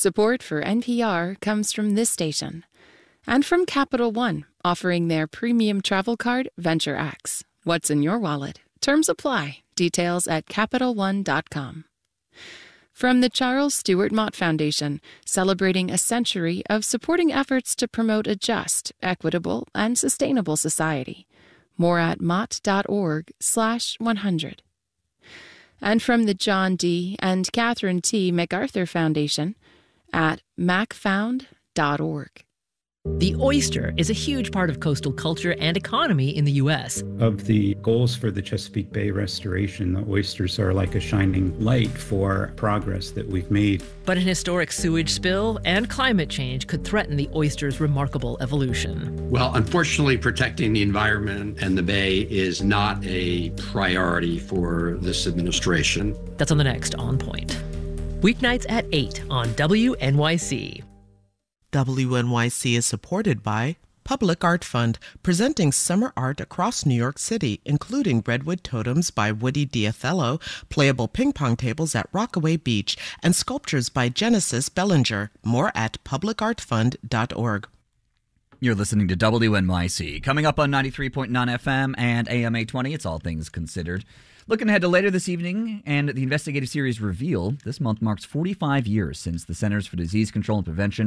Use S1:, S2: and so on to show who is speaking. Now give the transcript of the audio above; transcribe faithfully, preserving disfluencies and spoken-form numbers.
S1: Support for N P R comes from this station and from Capital One, offering their premium travel card, Venture X. What's in your wallet? Terms apply. Details at Capital One dot com. From the Charles Stewart Mott Foundation, celebrating a century of supporting efforts to promote a just, equitable, and sustainable society. More at mott.org slash 100. And from the John D. and Catherine T. MacArthur Foundation at mac found dot org.
S2: The oyster is a huge part of coastal culture and economy in the U S.
S3: Of the goals for the Chesapeake Bay restoration, the oysters are like a shining light for progress that we've made.
S2: But an historic sewage spill and climate change could threaten the oyster's remarkable evolution.
S4: Well, unfortunately, protecting the environment and the bay is not a priority for this administration.
S2: That's on the next On Point. Weeknights at eight on W N Y C.
S5: W N Y C is supported by Public Art Fund, presenting summer art across New York City, including Redwood Totems by Woody Diathello, playable ping pong tables at Rockaway Beach, and sculptures by Genesis Bellinger. More at public art fund dot org.
S6: You're listening to W N Y C. Coming up on ninety-three point nine F M and A M eight twenty, it's All Things Considered. Looking ahead to later this evening and the investigative series Reveal, this month marks forty-five years since the Centers for Disease Control and Prevention